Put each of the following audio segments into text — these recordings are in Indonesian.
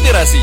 Inspirasi.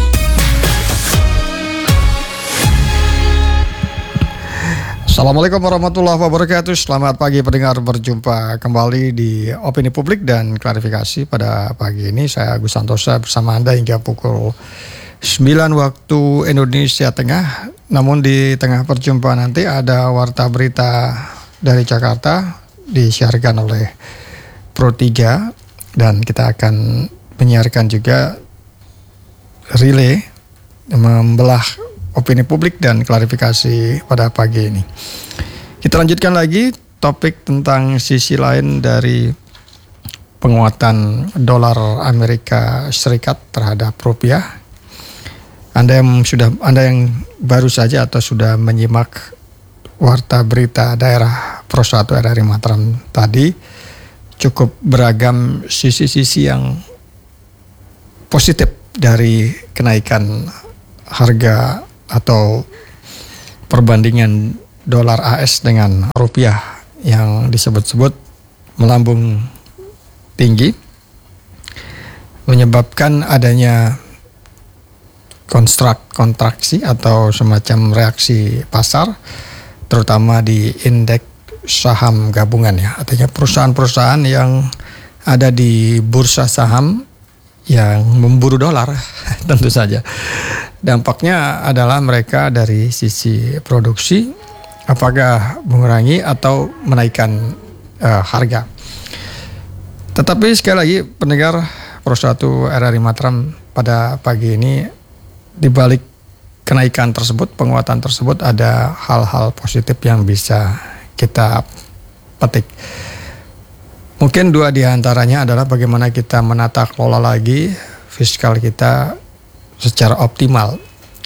Assalamualaikum warahmatullahi wabarakatuh. Selamat pagi pendengar, berjumpa kembali di Opini Publik dan Klarifikasi. Pada pagi ini saya Agus Santosa bersama Anda hingga pukul 9 waktu Indonesia Tengah. Namun di tengah perjumpaan nanti ada warta berita dari Jakarta disiarkan oleh Pro 3 dan kita akan menyiarkan juga relay membelah opini publik dan klarifikasi pada pagi ini. Kita lanjutkan lagi topik tentang sisi lain dari penguatan dolar Amerika Serikat terhadap rupiah. Anda yang baru saja atau sudah menyimak warta berita daerah Pro 1 RRI Mataram tadi, cukup beragam sisi-sisi yang positif dari kenaikan harga atau perbandingan dolar AS dengan rupiah yang disebut-sebut melambung tinggi, menyebabkan adanya kontraksi atau semacam reaksi pasar, terutama di indeks saham gabungan ya, artinya perusahaan-perusahaan yang ada di bursa saham yang memburu dolar tentu saja. Dampaknya adalah mereka dari sisi produksi apakah mengurangi atau menaikkan harga. Tetapi sekali lagi pendengar Pro 1 RRI Mataram, pada pagi ini di balik kenaikan tersebut, penguatan tersebut, ada hal-hal positif yang bisa kita petik. Mungkin dua di antaranya adalah bagaimana kita menata kelola lagi fiskal kita secara optimal.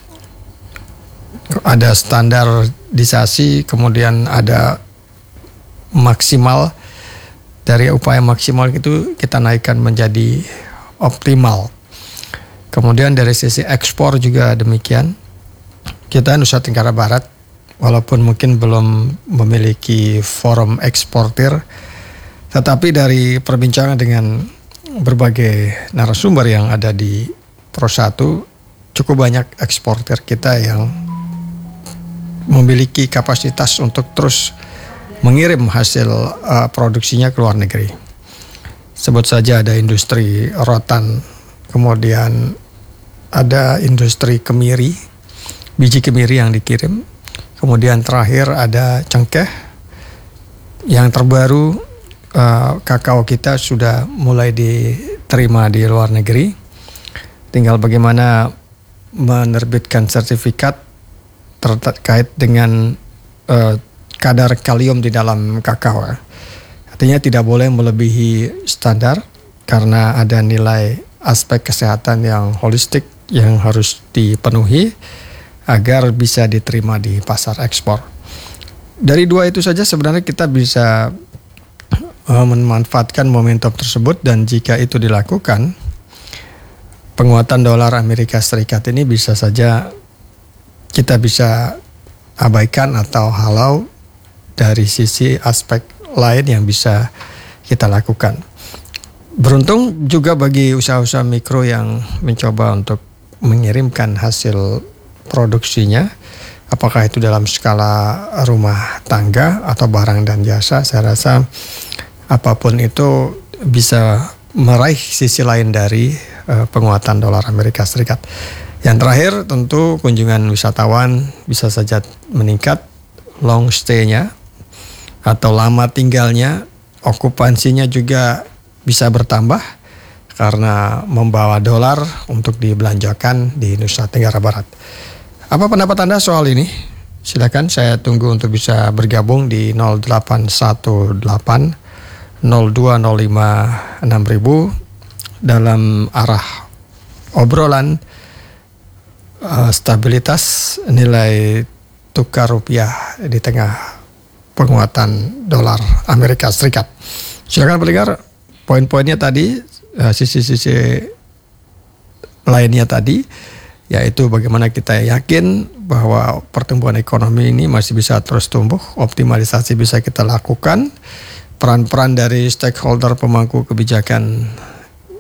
Ada standarisasi, kemudian ada maksimal. Dari upaya maksimal itu kita naikkan menjadi optimal. Kemudian dari sisi ekspor juga demikian. Kita Nusa Tenggara Barat, walaupun mungkin belum memiliki forum eksportir, tetapi dari perbincangan dengan berbagai narasumber yang ada di Pro 1, cukup banyak eksportir kita yang memiliki kapasitas untuk terus mengirim hasil produksinya ke luar negeri. Sebut saja ada industri rotan, kemudian ada industri kemiri, biji kemiri yang dikirim, kemudian terakhir ada cengkeh, yang terbaru kakao kita sudah mulai diterima di luar negeri. Tinggal bagaimana menerbitkan sertifikat terkait dengan kadar kalium di dalam kakao. Artinya tidak boleh melebihi standar karena ada nilai aspek kesehatan yang holistik yang harus dipenuhi agar bisa diterima di pasar ekspor. Dari dua itu saja sebenarnya kita bisa memanfaatkan momentum tersebut, dan jika itu dilakukan, penguatan dolar Amerika Serikat ini bisa saja kita bisa abaikan atau halau dari sisi aspek lain yang bisa kita lakukan. Beruntung juga bagi usaha-usaha mikro yang mencoba untuk mengirimkan hasil produksinya, apakah itu dalam skala rumah tangga atau barang dan jasa, saya rasa apapun itu bisa meraih sisi lain dari penguatan dolar Amerika Serikat. Yang terakhir tentu kunjungan wisatawan bisa saja meningkat, long stay-nya atau lama tinggalnya, okupansinya juga bisa bertambah karena membawa dolar untuk dibelanjakan di Nusa Tenggara Barat. Apa pendapat Anda soal ini? Silakan, saya tunggu untuk bisa bergabung di 0818 0205 6000 dalam arah obrolan stabilitas nilai tukar rupiah di tengah penguatan dolar Amerika Serikat. Silakan pendengar, poin-poinnya tadi, sisi-sisi lainnya tadi, yaitu bagaimana kita yakin bahwa pertumbuhan ekonomi ini masih bisa terus tumbuh, optimalisasi bisa kita lakukan, peran-peran dari stakeholder pemangku kebijakan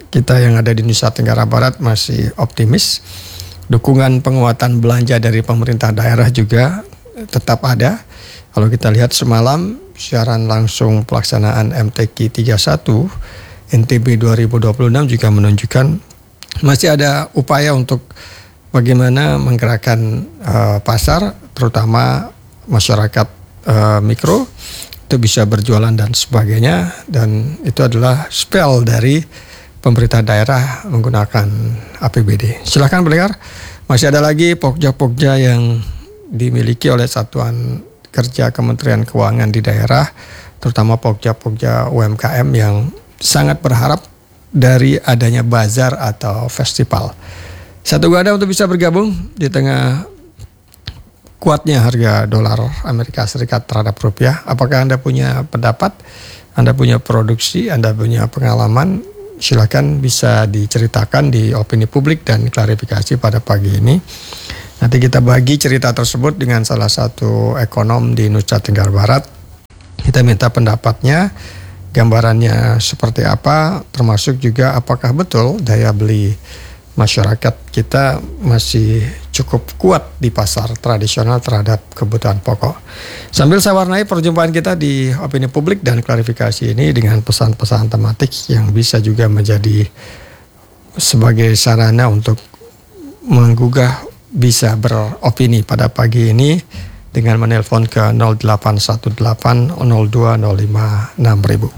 kita yang ada di Nusa Tenggara Barat masih optimis. Dukungan penguatan belanja dari pemerintah daerah juga tetap ada. Kalau kita lihat semalam siaran langsung pelaksanaan MTQ 31 NTB 2026 juga menunjukkan masih ada upaya untuk bagaimana menggerakkan pasar, terutama masyarakat mikro itu bisa berjualan dan sebagainya, dan itu adalah spell dari pemerintah daerah menggunakan APBD. Silakan pendengar, masih ada lagi pokja-pokja yang dimiliki oleh Satuan Kerja Kementerian Keuangan di daerah, terutama pokja-pokja UMKM yang sangat berharap dari adanya bazar atau festival. Saya tunggu Anda untuk bisa bergabung di tengah kuatnya harga dolar Amerika Serikat terhadap rupiah. Apakah Anda punya pendapat, Anda punya produksi, Anda punya pengalaman? Silakan bisa diceritakan di opini publik dan klarifikasi pada pagi ini. Nanti kita bagi cerita tersebut dengan salah satu ekonom di Nusa Tenggara Barat. Kita minta pendapatnya, gambarannya seperti apa, termasuk juga apakah betul daya beli masyarakat kita masih cukup kuat di pasar tradisional terhadap kebutuhan pokok. Sambil saya warnai perjumpaan kita di opini publik dan klarifikasi ini dengan pesan-pesan tematik yang bisa juga menjadi sebagai sarana untuk menggugah bisa beropini pada pagi ini dengan menelpon ke 0818 02 05 6000.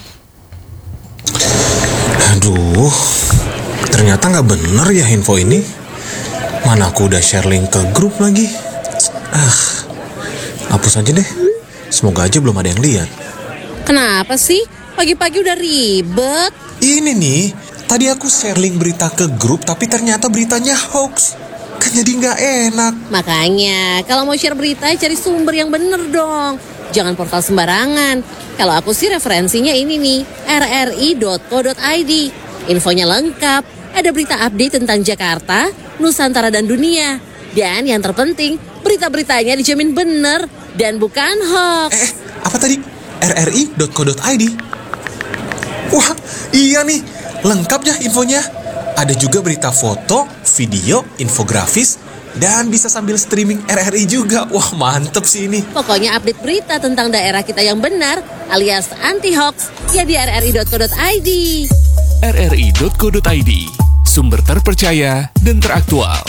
Aduh, ternyata nggak bener ya info ini. Mana aku udah share link ke grup lagi. Hapus aja deh. Semoga aja belum ada yang lihat. Kenapa sih? Pagi-pagi udah ribet. Ini nih, tadi aku share link berita ke grup tapi ternyata beritanya hoax. Kan jadi nggak enak. Makanya, kalau mau share berita cari sumber yang bener dong. Jangan portal sembarangan. Kalau aku sih referensinya ini nih, rri.co.id. Infonya lengkap, ada berita update tentang Jakarta, Nusantara dan dunia. Dan yang terpenting, berita-beritanya dijamin bener dan bukan hoax. Apa tadi? rri.co.id? Wah, iya nih, lengkap ya infonya. Ada juga berita foto, video, infografis, dan bisa sambil streaming RRI juga. Wah, mantep sih ini. Pokoknya update berita tentang daerah kita yang benar alias anti-hoax ya di rri.co.id. rri.co.id, sumber terpercaya dan teraktual.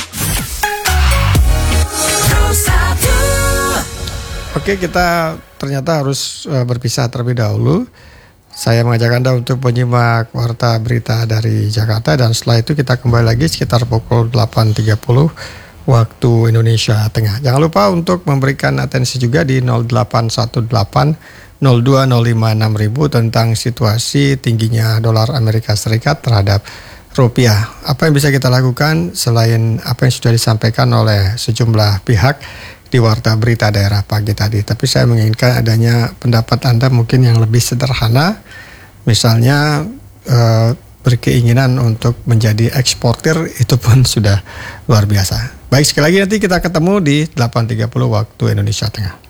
Oke, kita ternyata harus berpisah terlebih dahulu. Saya mengajak Anda untuk menyimak warta berita dari Jakarta, dan setelah itu kita kembali lagi sekitar pukul 8.30 waktu Indonesia Tengah. Jangan lupa untuk memberikan atensi juga di 0818 02 05 6000 tentang situasi tingginya dolar Amerika Serikat terhadap rupiah. Apa yang bisa kita lakukan selain apa yang sudah disampaikan oleh sejumlah pihak di warta berita daerah pagi tadi. Tapi saya menginginkan adanya pendapat Anda mungkin yang lebih sederhana. Misalnya berkeinginan untuk menjadi eksportir, itu pun sudah luar biasa. Baik, sekali lagi nanti kita ketemu di 8.30 waktu Indonesia Tengah.